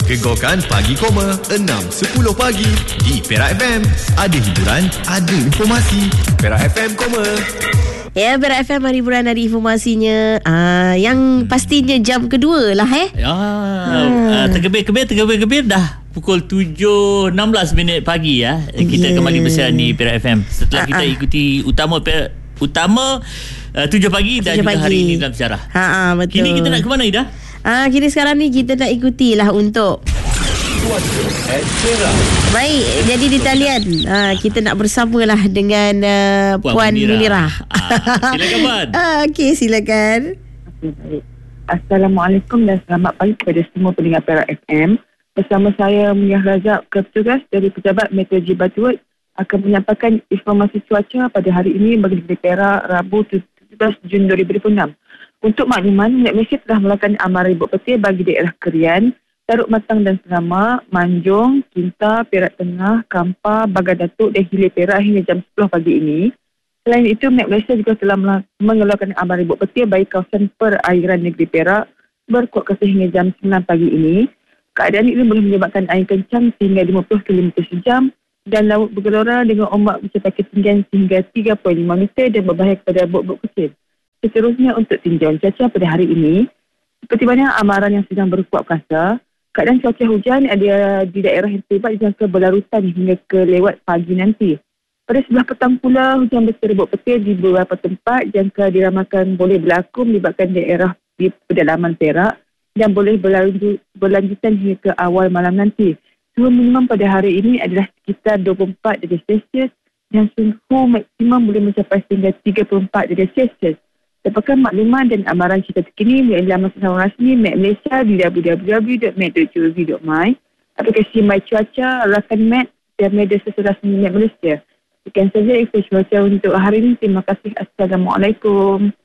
Gegarkan Pagi Koma 6.10 pagi di Perak FM. Ada hiburan, ada informasi. Perak FM Koma. Ya, Perak FM hari hiburan, ada informasinya. Yang pastinya jam kedua lah Tergebir dah pukul 7.16 pagi ya. Kita kembali bersiaran di Perak FM. Setelah kita ikuti utama 7 pagi dan juga hari ini dalam sejarah. Betul. Kini kita nak ke mana, Ida? Kini sekarang ni kita nak ikutilah untuk baik, jadi di talian kita nak bersamalah dengan Puan Munirah. Silakan Puan. Okey, silakan. Assalamualaikum dan selamat pagi kepada semua pendengar Perak FM. Bersama saya Munirah Razak, petugas dari Pejabat Meteorologi Batuut, akan menyampaikan informasi cuaca pada hari ini bagi negeri Perak, Rabu 17 Jun 2026. Untuk makluman, Malaysia telah melakukan amaran ribut petir bagi daerah Kerian, Taruk Matang dan Serama, Manjung, Kinta, Perak Tengah, Kampar, Bagan Datuk dan Hilir Perak hingga jam 10 pagi ini. Selain itu, Malaysia juga telah mengeluarkan amaran ribut petir bagi kawasan perairan negeri Perak berkuat kuasa hingga jam 9 pagi ini. Keadaan ini boleh menyebabkan angin kencang sehingga 50 km sejam dan laut bergelora dengan ombak mencapai ketinggian sehingga 3.5 meter dan berbahaya kepada bot-bot kecil. Seterusnya, untuk tinjauan cuaca pada hari ini, seperti mana amaran yang sedang berkuat kuasa, keadaan cuaca hujan ada di daerah yang terlibat dijangka berlarutan hingga ke lewat pagi nanti. Pada sebelah petang pula, hujan besar ribut petir di beberapa tempat jangka diramalkan boleh berlaku melibatkan daerah di pedalaman Perak dan boleh berlanjutan hingga ke awal malam nanti. Suhu minimum pada hari ini adalah sekitar 24 darjah Celsius dan suhu maksimum boleh mencapai sehingga 34 darjah Celsius. Dapatkan makluman dan amaran cerita terkini melalui laman sesama rasmi Met Malaysia di www.met.gov.my, aplikasi My Cuaca, Rakan Met dan media sosial rasmi Met Malaysia. Sekian saja info cuaca untuk hari ini. Terima kasih. Assalamualaikum.